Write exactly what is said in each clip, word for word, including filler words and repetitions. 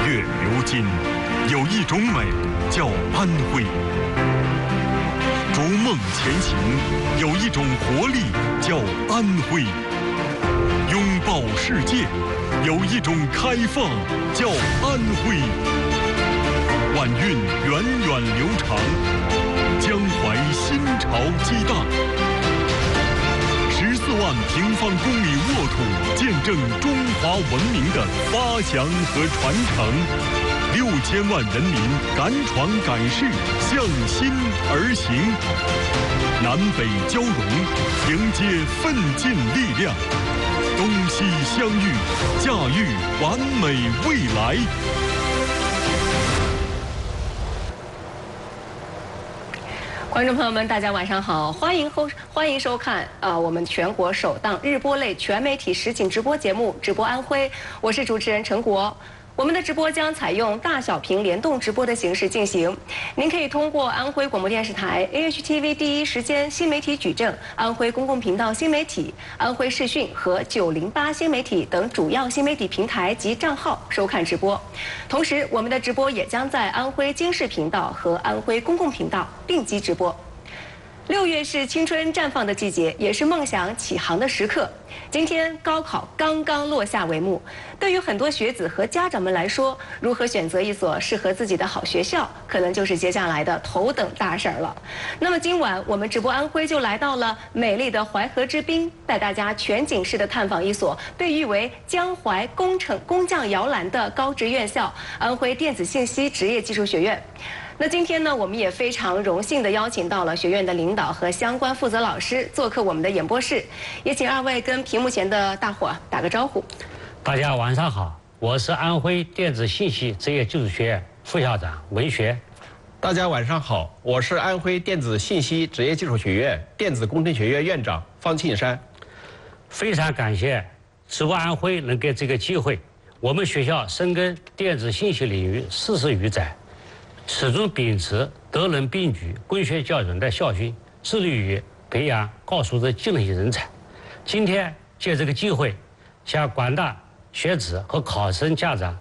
月如金，有一种美叫安徽；逐梦前行，有一种活力叫安徽；拥抱世界，有一种开放叫安徽。晚运源远流长，江淮新潮激荡。十四万平方公里沃土，见证中华文明的发祥和传承。六千万人民敢闯敢试，向心而行。南北交融，迎接奋进力量。东西相遇，驾驭完美未来。 观众朋友们，大家晚上好，欢迎收欢迎收看啊、呃、我们全国首档日播类全媒体实景直播节目《直播安徽》，我是主持人陈国。我们的直播将采用大小屏联动直播的形式进行，您可以通过安徽广播电视台 A H T V 第一时间新媒体矩阵、安徽公共频道新媒体、安徽视讯和九零八新媒体等主要新媒体平台及账号收看直播。同时，我们的直播也将在安徽经视频道和安徽公共频道并机直播。六月是青春绽放的季节，也是梦想起航的时刻。今天高考刚刚落下帷幕，对于很多学子和家长们来说，如何选择一所适合自己的好学校，可能就是接下来的头等大事儿了。那么今晚我们直播安徽就来到了美丽的淮河之滨，带大家全景式的探访一所被誉为江淮工程工匠摇篮的高职院校——安徽电子信息职业技术学院。那今天呢，我们也非常荣幸地邀请到了学院的领导和相关负责老师做客我们的演播室，也请二位跟屏幕前的大伙打个招呼。 大家晚上好，我是安徽电子信息职业技术学院副校长文学。 大家晚上好，我是安徽电子信息职业技术学院电子工程学院院长方庆山。 非常感谢直播安徽能给这个机会，我们学校深耕电子信息领域四十余载，始终秉持德能并举、规学教人的校训，致力于培养高素质技能型人才。今天借这个机会，向广大学子和考生家长，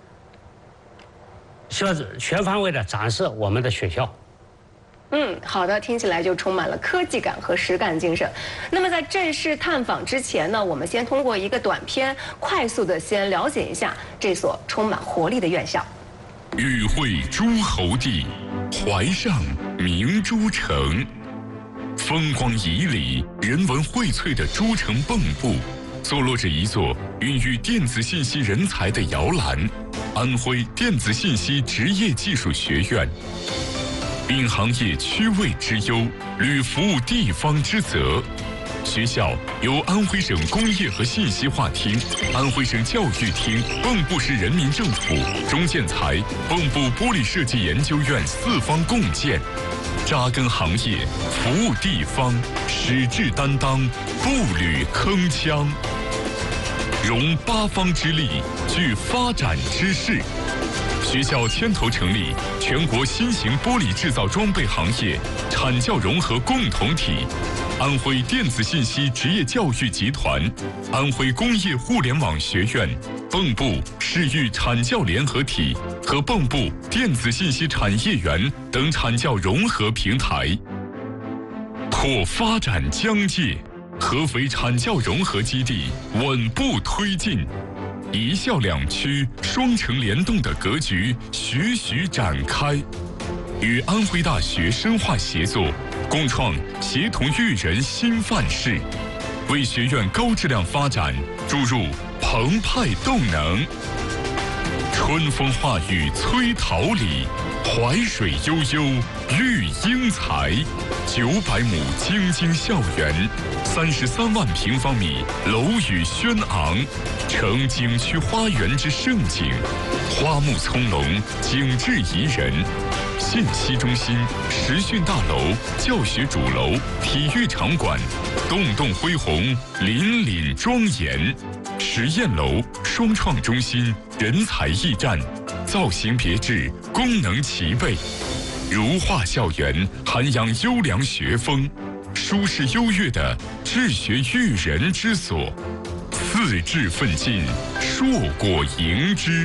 需要全方位的展示我们的学校。 嗯，好的，听起来就充满了科技感和实干精神。那么在正式探访之前呢，我们先通过一个短片，快速的先了解一下这所充满活力的院校。 与会诸侯地，淮上明珠城。风光旖旎、人文荟萃的珠城蚌埠，坐落着一座孕育电子信息人才的摇篮——安徽电子信息职业技术学院。秉行业区位之优，履服务地方之责。学校由安徽省工业和信息化厅、安徽省教育厅、蚌埠市人民政府、中建材、蚌埠玻璃设计研究院四方共建，扎根行业，服务地方，矢志担当，步履铿锵，融八方之力，聚发展之势。学校牵头成立全国新型玻璃制造装备行业产教融合共同体，安徽电子信息职业教育集团、安徽工业互联网学院、蚌埠市域产教联合体和蚌埠电子信息产业园等产教融合平台，拓发展疆界，合肥产教融合基地稳步推进。一校两区双城联动的格局徐徐展开，与安徽大学深化协作，共创协同育人新范式，为学院高质量发展注入澎湃动能。春风化雨催桃李，淮水悠悠育英才。九百亩京津校园，三十三万平方米楼宇轩昂，成景区花园之盛景，花木葱茏，景致宜人。信息中心、实训大楼、教学主楼、体育场馆，栋栋恢宏，凛凛庄严。实验楼、双创中心、人才驿站，造型别致，功能齐备。如画校园，涵养优良学风，舒适优越的治学育人之所。四志奋进，硕果迎之。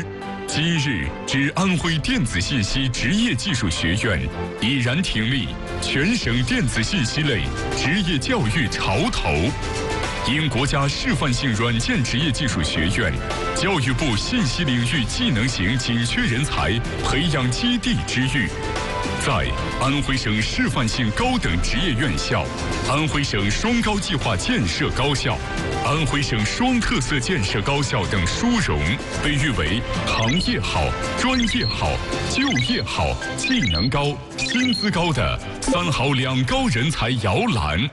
今日之安徽电子信息职业技术学院已然挺立全省电子信息类职业教育潮头。因国家示范性软件职业技术学院、教育部信息领域技能型紧缺人才培养基地之誉，在安徽省示范性高等职业院校、安徽省双高计划建设高校、安徽省双特色建设高校等殊荣，被誉为行业好、专业好、就业好、技能高、薪资高的三好两高人才摇篮。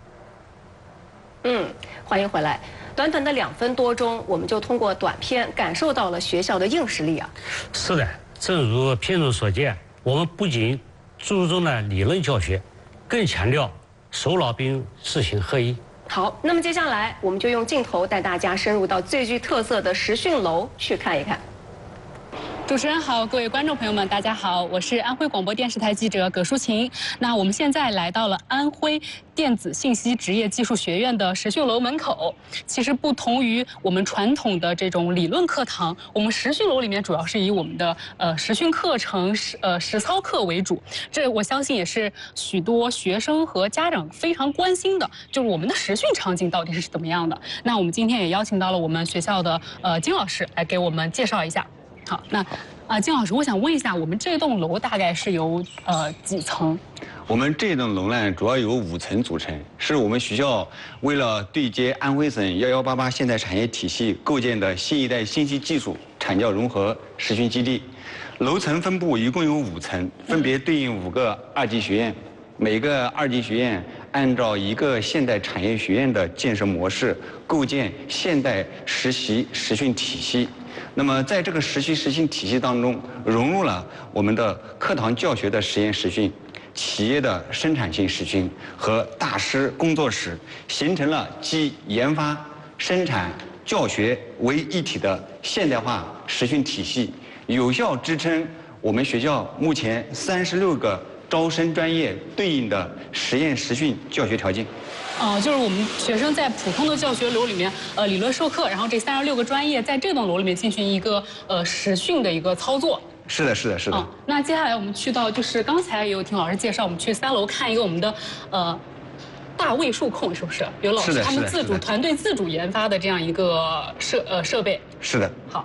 嗯，欢迎回来。短短的两分多钟，我们就通过短片感受到了学校的硬实力啊。 是的，正如片中所见，我们不仅注重了理论教学，更强调手脑并实行合一。 好，那么接下来我们就用镜头带大家深入到最具特色的实训楼去看一看。 主持人好，各位观众朋友们，大家好，我是安徽广播电视台记者葛淑琴。那我们现在来到了安徽电子信息职业技术学院的实训楼门口。其实不同于我们传统的这种理论课堂，我们实训楼里面主要是以我们的呃实训课程、实呃实操课为主。这我相信也是许多学生和家长非常关心的，就是我们的实训场景到底是怎么样的。那我们今天也邀请到了我们学校的呃金老师来给我们介绍一下。好，那啊，金老师，我想问一下，我们这栋楼大概是由呃几层？ 我们这栋楼呢，主要由五层组成，是我们学校为了对接安徽省幺幺八八现代产业体系构建的新一代信息技术产教融合实训基地。楼层分布一共有五层，分别对应五个二级学院，每个二级学院按照一个现代产业学院的建设模式，构建现代实习实训体系。那么，在这个实习实训体系当中，融入了我们的课堂教学的实验实训、企业的生产性实训和大师工作室，形成了集研发、生产、教学为一体的现代化实训体系，有效支撑我们学校目前三十六个招生专业对应的实验实训教学条件。 哦、呃，就是我们学生在普通的教学楼里面，呃，理论授课，然后这三十六个专业在这栋楼里面进行一个呃实训的一个操作。 是的，是的，是的。 嗯，那接下来我们去到，就是刚才也有听老师介绍，我们去三楼看一个我们的呃大位数控，是不是？有老师他们自主团队自主研发的这样一个设呃设备。 是的。 好。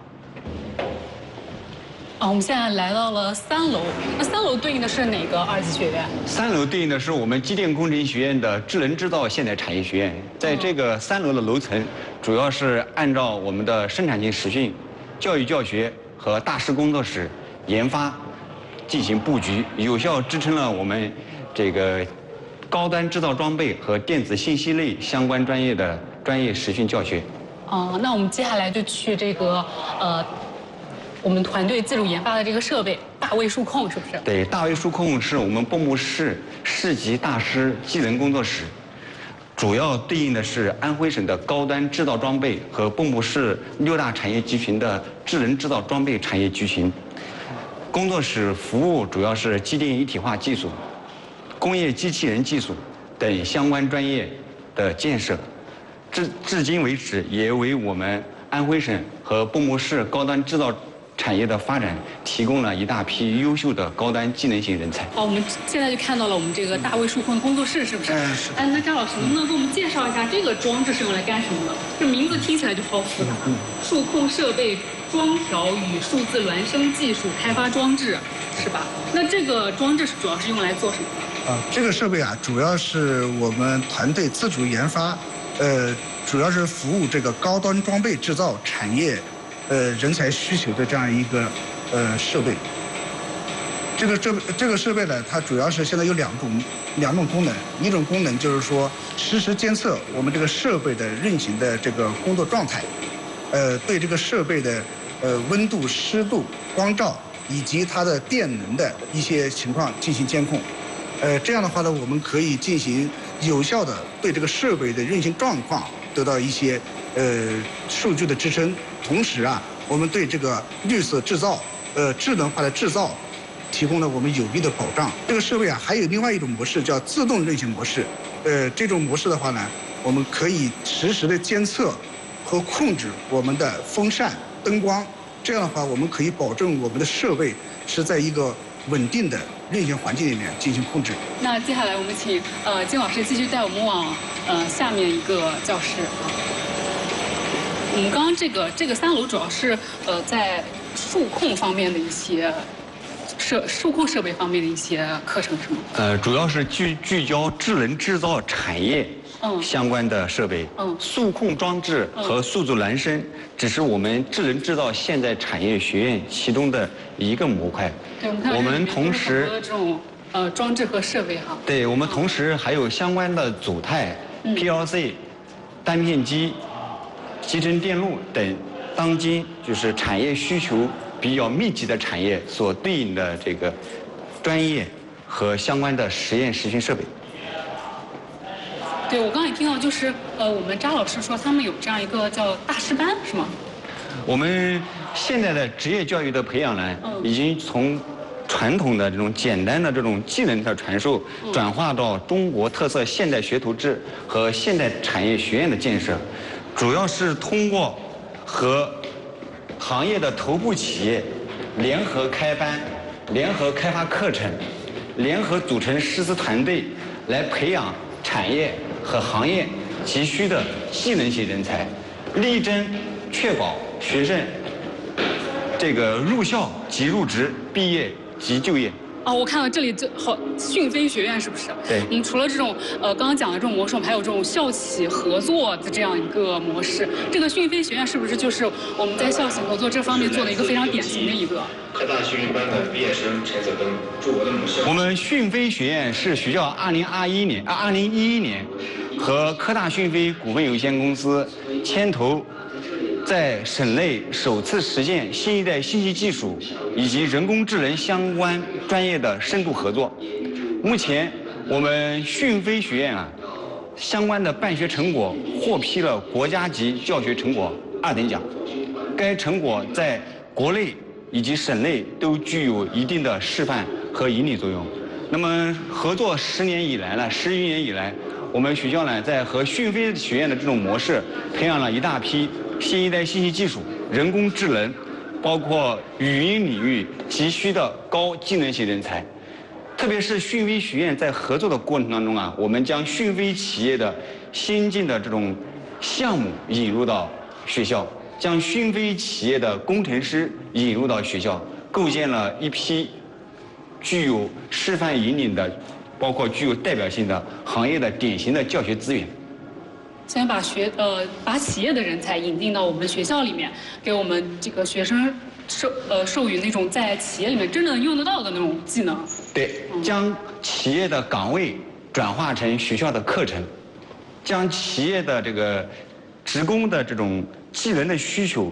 啊，我们现在来到了三楼。那三楼对应的是哪个二级学院？ 三楼对应的是我们机电工程学院的智能制造现代产业学院。在这个三楼的楼层，主要是按照我们的生产性实训、教育教学和大师工作室研发进行布局，有效支撑了我们这个高端制造装备和电子信息类相关专业的专业实训教学。 哦，那我们接下来就去这个呃。我们团队自主研发的这个设备大位数控是不是？ 对，大位数控是我们蚌埠市市级大师技能工作室，主要对应的是安徽省的高端制造装备和蚌埠市六大产业集群的智能制造装备产业集群。工作室服务主要是机电一体化技术、工业机器人技术等相关专业的建设。至至今为止，也为我们安徽省和蚌埠市高端制造产业的发展提供了一大批优秀的高端技能型人才。 好，我们现在就看到了我们这个大位数控工作室，是不是？ 嗯，是。 哎，那张老师能不能给我们介绍一下这个装置是用来干什么的？这名字听起来就好复杂。嗯。数控设备装调与数字孪生技术开发装置，是吧？那这个装置是主要是用来做什么的？ 啊，这个设备啊，主要是我们团队自主研发，呃，主要是服务这个高端装备制造产业。呃，人才需求的这样一个呃设备，这个这这个设备呢，它主要是现在有两种两种功能，一种功能就是说实时监测我们这个设备的运行的这个工作状态，呃，对这个设备的呃温度、湿度、光照以及它的电能的一些情况进行监控，呃，这样的话呢，我们可以进行有效的对这个设备的运行状况得到一些呃数据的支撑。同时啊，我们对这个绿色制造、呃智能化的制造，提供了我们有力的保障。这个设备啊，还有另外一种模式叫自动运行模式。呃，这种模式的话呢，我们可以实时的监测和控制我们的风扇、灯光这样的话，我们可以保证我们的设备是在一个稳定的运行环境里面进行控制。 那接下来我们请呃金老师继续带我们往呃下面一个教室。我们刚刚这个这个三楼主要是呃在数控方面的一些设数控设备方面的一些课程是吗？ 呃，主要是聚聚焦智能制造产业相关的设备。嗯，数控装置和数字孪生只是我们智能制造现代产业学院其中的一个模块。 对，我们看我们同时这种呃装置和设备哈。 对，我们同时还有相关的组态、P L C、单片机、集成电路等，当今就是产业需求比较密集的产业所对应的这个专业和相关的实验实训设备。 对，我刚才也听到，就是呃，我们扎老师说他们有这样一个叫大师班，是吗？ 我们现在的职业教育的培养呢，已经从传统的这种简单的这种技能的传授，转化到中国特色现代学徒制和现代产业学院的建设，主要是通过和行业的头部企业联合开班、联合开发课程、联合组成师资团队，来培养产业和行业急需的技能型人才，力争确保学生这个入校即入职、毕业即就业。 哦，我看到这里就好，讯飞学院是不是？ 对。 我们除了这种呃刚刚讲的这种模式，我们还有这种校企合作的这样一个模式。这个讯飞学院是不是就是我们在校企合作这方面做的一个非常典型的一个？ 科大讯飞班的毕业生陈泽登驻我的母校。 我们讯飞学院是学校二零二一年啊二零一一年和科大讯飞股份有限公司牵头，在省内首次实现新一代信息技术以及人工智能相关专业的深度合作。目前，我们讯飞学院啊，相关的办学成果获批了国家级教学成果二等奖。该成果在国内以及省内都具有一定的示范和引领作用。那么，合作十年以来呢，十余年以来，我们学校呢，在和讯飞学院的这种模式，培养了一大批新一代信息技术、人工智能，包括语音领域急需的高技能型人才。特别是讯飞学院在合作的过程当中啊，我们将讯飞企业的先进的这种项目引入到学校，将讯飞企业的工程师引入到学校，构建了一批具有示范引领的，包括具有代表性的行业的典型的教学资源。 先把学呃把企业的人才引进到我们学校里面，给我们这个学生授呃授予那种在企业里面真正用得到的那种技能。 对，将企业的岗位转化成学校的课程，将企业的这个职工的这种技能的需求